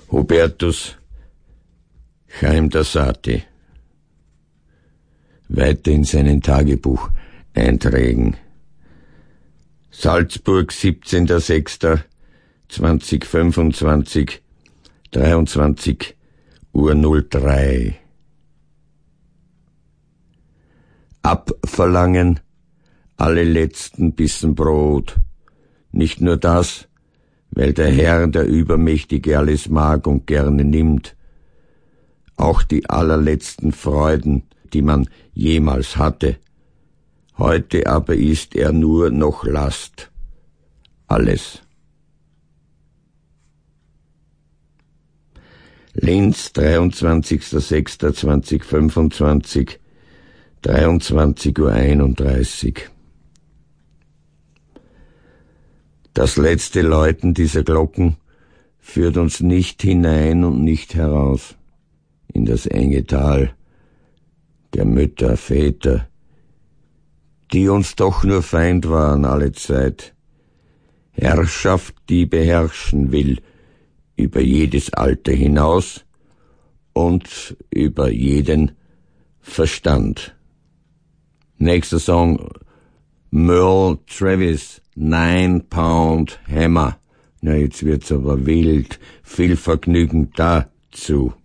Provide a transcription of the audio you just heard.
Hubertus Chaim Dassati. Weiter in seinen Tagebucheinträgen. Salzburg, 17.06.2025, 23:03 Uhr. Abverlangen alle letzten Bissen Brot. Nicht nur das, weil der Herr, der Übermächtige, alles mag und gerne nimmt. Auch die allerletzten Freuden, die man jemals hatte. Heute aber ist er nur noch Last. Alles. Linz, 23.06.2025, 23:31 Uhr. Das letzte Läuten dieser Glocken führt uns nicht hinein und nicht heraus in das enge Tal der Mütter, Väter, die uns doch nur Feind waren alle Zeit. Herrschaft, die beherrschen will, über jedes Alter hinaus und über jeden Verstand. Nächster Song, Merle Travis, 9-Pound Hammer. Na, jetzt wird's aber wild. Viel Vergnügen dazu.